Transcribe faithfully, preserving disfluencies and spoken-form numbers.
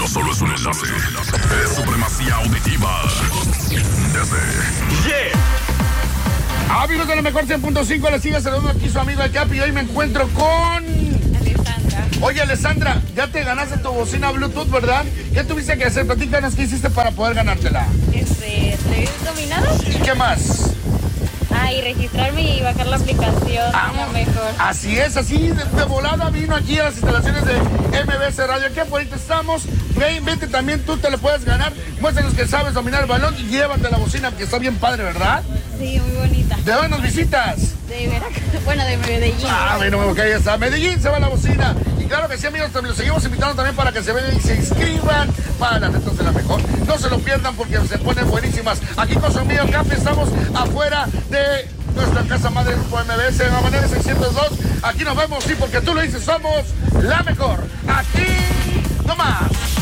solo es un enlace. Es supremacía auditiva. Desde... Yeah. Amigos de la mejor cien punto cinco, les sigue saludando aquí su amigo el Capi. Hoy me encuentro con... Alessandra. Oye, Alessandra, ya te ganaste tu bocina Bluetooth, ¿verdad? ¿Qué tuviste que hacer? Platícanos qué hiciste para poder ganártela. Este, ¿tres dominados? ¿Y qué más? Ah, y registrarme y bajar la aplicación. Ah, lo mejor. Así es, así de, de volada vino aquí a las instalaciones de M B C Radio. Aquí por ahí estamos. Ven, vente también, tú te lo puedes ganar. Muéstranos que sabes dominar el balón y llévate la bocina, que está bien padre, ¿verdad? Sí, muy bonita. ¿De dónde nos visitas? De Veracruz, bueno, de Medellín. Ah, bueno, que ahí está. Medellín se va la bocina. Y claro que sí, amigos, los seguimos invitando también para que se vengan y se inscriban para las retas de la mejor. No se lo pierdan porque se ponen buenísimas. Aquí con su amigo Capi estamos afuera de nuestra casa madre Grupo M B S en la manera seiscientos dos. Aquí nos vemos, sí, porque tú lo dices, somos la mejor. Aquí nomás.